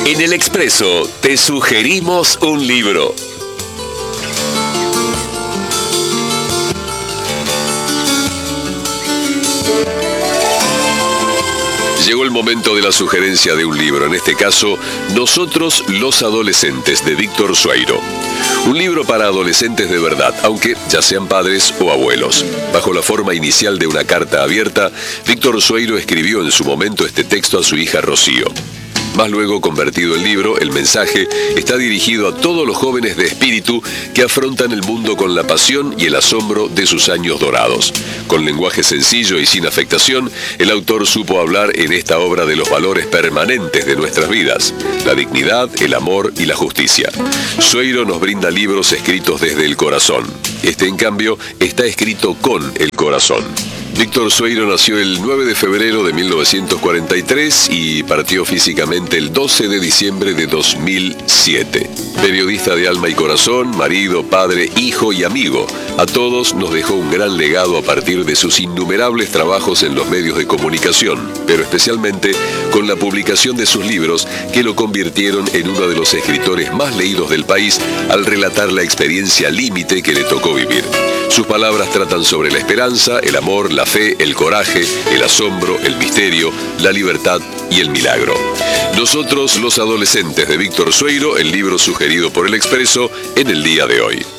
En El Expreso te sugerimos un libro. Llegó el momento de la sugerencia de un libro, en este caso, Nosotros los Adolescentes, de Víctor Sueiro. Un libro para adolescentes de verdad, aunque ya sean padres o abuelos. Bajo la forma inicial de una carta abierta, Víctor Sueiro escribió en su momento este texto a su hija Rocío. Más luego convertido en libro, el mensaje está dirigido a todos los jóvenes de espíritu que afrontan el mundo con la pasión y el asombro de sus años dorados. Con lenguaje sencillo y sin afectación, el autor supo hablar en esta obra de los valores permanentes de nuestras vidas: la dignidad, el amor y la justicia. Sueiro nos brinda libros escritos desde el corazón. Este, en cambio, está escrito con el corazón. Víctor Sueiro nació el 9 de febrero de 1943 y partió físicamente el 12 de diciembre de 2007. Periodista de alma y corazón, marido, padre, hijo y amigo, a todos nos dejó un gran legado a partir de sus innumerables trabajos en los medios de comunicación, pero especialmente con la publicación de sus libros que lo convirtieron en uno de los escritores más leídos del país al relatar la experiencia límite que le tocó vivir. Sus palabras tratan sobre la esperanza, el amor, la fe, el coraje, el asombro, el misterio, la libertad y el milagro. Nosotros los Adolescentes, de Víctor Sueiro, el libro sugerido por El Expreso en el día de hoy.